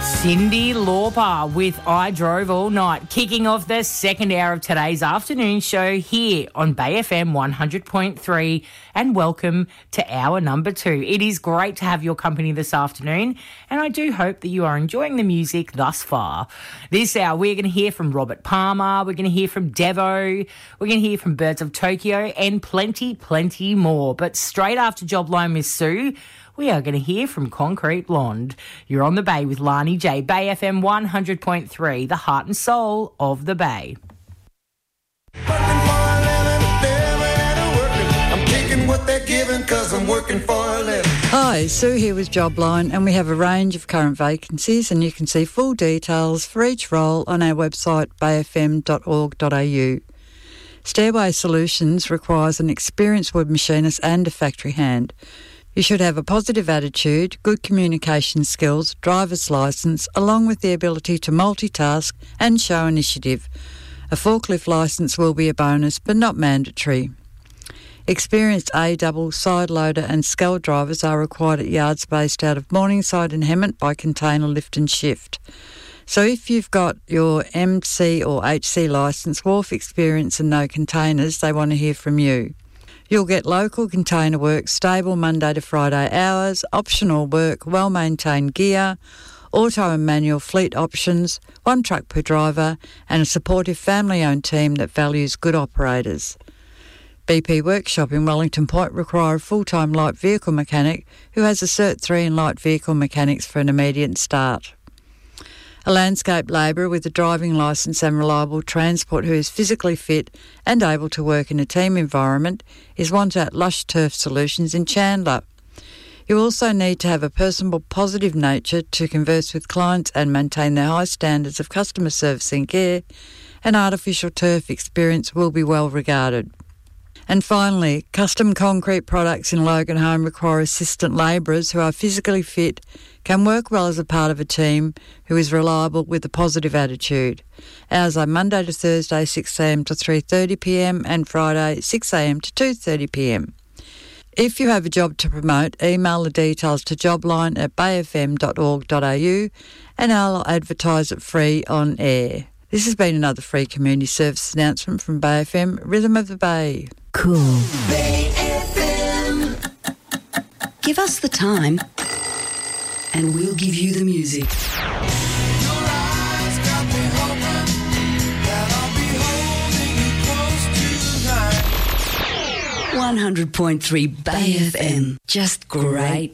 Cyndi Lauper with I Drove All Night, kicking off the second hour of today's afternoon show here on Bay FM 100.3, and welcome to hour number 2. It is great to have your company this afternoon, and I do hope that you are enjoying the music thus far. This hour we're going to hear from Robert Palmer, we're going to hear from Devo, we're going to hear from Birds of Tokyo, and plenty more. But straight after Jobline with Sue, we are going to hear from Concrete Blonde. You're on the Bay with Lani J, Bay FM 100.3, the heart and soul of the Bay. Hi, Sue here with Jobline, and we have a range of current vacancies, and you can see full details for each role on our website bayfm.org.au. Stairway Solutions requires an experienced wood machinist and a factory hand. You should have a positive attitude, good communication skills, driver's licence, along with the ability to multitask and show initiative. A forklift licence will be a bonus, but not mandatory. Experienced A-double, side loader and scale drivers are required at yards based out of Morningside and Hemmant by Container Lift and Shift. So if you've got your MC or HC licence, wharf experience and no containers, they want to hear from you. You'll get local container work, stable Monday to Friday hours, optional work, well-maintained gear, auto and manual fleet options, 1 truck per driver, and a supportive family-owned team that values good operators. BP Workshop in Wellington Point require a full-time light vehicle mechanic who has a Cert 3 in light vehicle mechanics for an immediate start. A landscape labourer with a driving licence and reliable transport who is physically fit and able to work in a team environment is wanted at Lush Turf Solutions in Chandler. You also need to have a personable, positive nature to converse with clients and maintain their high standards of customer service and care, and artificial turf experience will be well regarded. And finally, custom concrete products in Logan Home require assistant labourers who are physically fit, can work well as a part of a team, who is reliable with a positive attitude. Hours are Monday to Thursday 6am to 3:30pm and Friday 6am to 2:30pm. If you have a job to promote, email the details to jobline@bayfm.org.au and I'll advertise it free on air. This has been another free community service announcement from Bay FM, Rhythm of the Bay. Cool. Bay FM. Give us the time and we'll give you the music. 100.3 Bay FM. Just great.